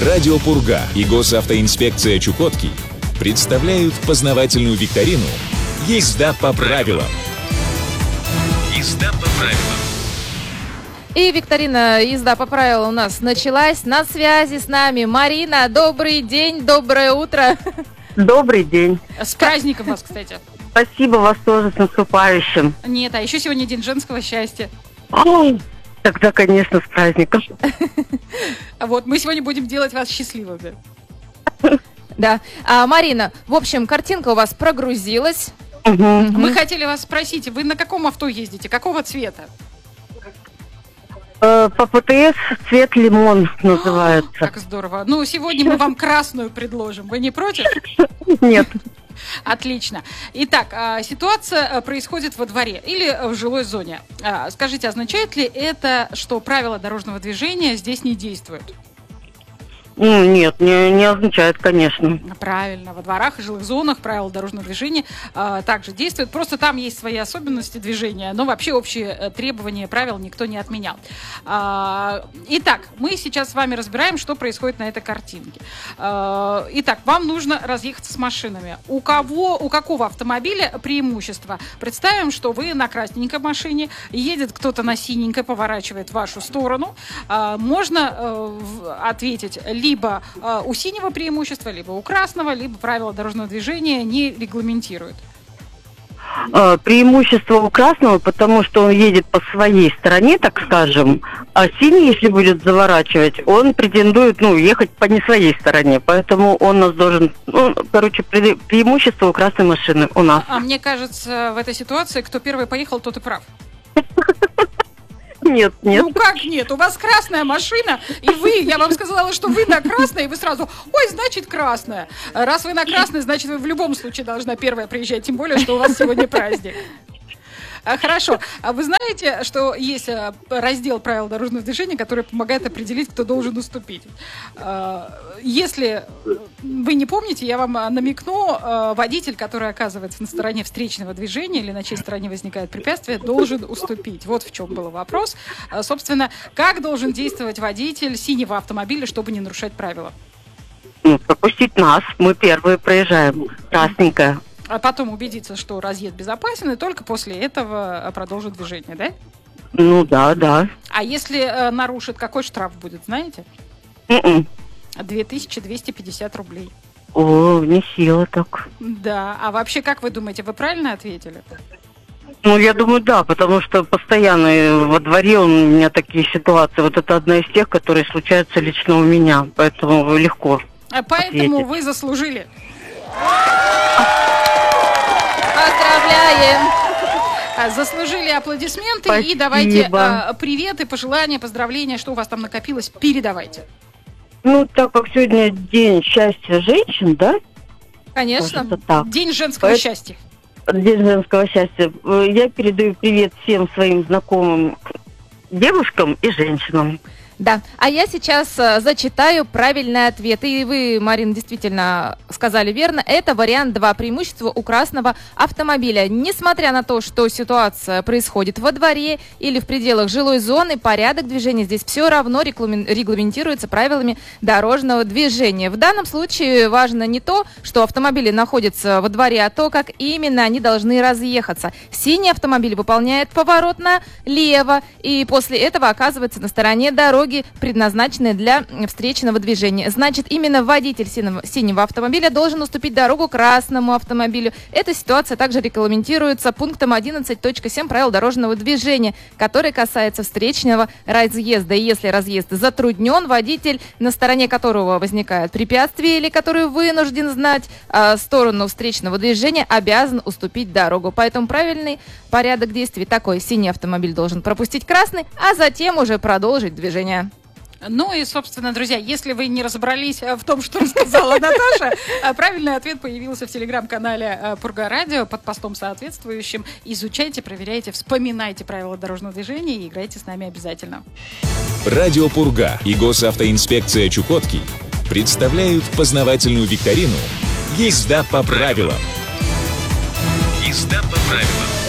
Радио Пурга и госавтоинспекция Чукотки представляют познавательную викторину «Езда по правилам». Езда по правилам. И викторина «Езда по правилам» у нас началась. На связи с нами Марина. Добрый день, доброе утро. Добрый день. С праздником вас, кстати. Спасибо, вас тоже с наступающим. Нет, а еще сегодня день женского счастья. Тогда, конечно, с праздником. Вот, мы сегодня будем делать вас счастливыми. Да. Марина, в общем, картинка у вас прогрузилась. Мы хотели вас спросить, вы на каком авто ездите? Какого цвета? По ПТС цвет лимон называется. Как здорово. Ну, сегодня мы вам красную предложим. Вы не против? Нет. Отлично. Итак, ситуация происходит во дворе или в жилой зоне. Скажите, означает ли это, что правила дорожного движения здесь не действуют? Нет, не означает, конечно. Правильно. Во дворах и жилых зонах правила дорожного движения также действуют. Просто там есть свои особенности движения, но вообще общие требования правил никто не отменял. Итак, мы сейчас с вами разбираем, что происходит на этой картинке. Итак, вам нужно разъехаться с машинами. У какого автомобиля преимущество? Представим, что вы на красненькой машине, едет кто-то на синенькой, поворачивает в вашу сторону. Можно ответить либо у синего преимущества, либо у красного, либо правила дорожного движения не регламентируют. Преимущество у красного, потому что он едет по своей стороне, так скажем, а синий, если будет заворачивать, он претендует, ехать по не своей стороне, поэтому он нас должен, преимущество у красной машины у нас. А мне кажется, в этой ситуации, кто первый поехал, тот и прав. Нет. Ну как нет? У вас красная машина, и я вам сказала, что вы на красной, и вы сразу, значит красная. Раз вы на красной, значит вы в любом случае должна первая приезжать, тем более, что у вас сегодня праздник. Хорошо. А вы знаете, что есть раздел правил дорожного движения, который помогает определить, кто должен уступить? Если вы не помните, я вам намекну, водитель, который оказывается на стороне встречного движения или на чьей стороне возникает препятствие, должен уступить. Вот в чем был вопрос. Собственно, как должен действовать водитель синего автомобиля, чтобы не нарушать правила? Пропустить нас. Мы первые проезжаем. Красненькая. А потом убедиться, что разъезд безопасен, и только после этого продолжит движение, да? Да. А если нарушит, какой штраф будет, знаете? 2250 рублей. Не сила так. Да, а вообще, как вы думаете, вы правильно ответили? Я думаю, да, потому что постоянно во дворе у меня такие ситуации. Вот это одна из тех, которые случаются лично у меня, поэтому легко Поэтому ответить. вы заслужили. Поздравляем! Заслужили аплодисменты. Спасибо. И давайте приветы, пожелания, поздравления, что у вас там накопилось, передавайте. Так как сегодня день счастья женщин, да? Конечно. Так. День женского счастья. День женского счастья. Я передаю привет всем своим знакомым девушкам и женщинам. Да, а я сейчас зачитаю правильный ответ. И вы, Марина, действительно сказали верно. Это вариант 2. Преимущество у красного автомобиля. Несмотря на то, что ситуация происходит во дворе или в пределах жилой зоны, порядок движения здесь все равно регламентируется правилами дорожного движения. В данном случае важно не то, что автомобили находятся во дворе, а то, как именно они должны разъехаться. Синий автомобиль выполняет поворот налево и после этого оказывается на стороне дороги, предназначенные для встречного движения. Значит, именно водитель синего автомобиля должен уступить дорогу красному автомобилю. Эта ситуация также регламентируется пунктом 11.7 правил дорожного движения, который касается встречного разъезда. И если разъезд затруднен, водитель, на стороне которого возникает препятствие или который вынужден знать сторону встречного движения, обязан уступить дорогу. Поэтому правильный порядок действий такой. Синий автомобиль должен пропустить красный, а затем уже продолжить движение. Ну и, собственно, друзья, если вы не разобрались в том, что рассказала Наташа, правильный ответ появился в телеграм-канале Пурга Радио под постом соответствующим. Изучайте, проверяйте, вспоминайте правила дорожного движения и играйте с нами обязательно. Радио Пурга и госавтоинспекция Чукотки представляют познавательную викторину «Езда по правилам». Езда по правилам.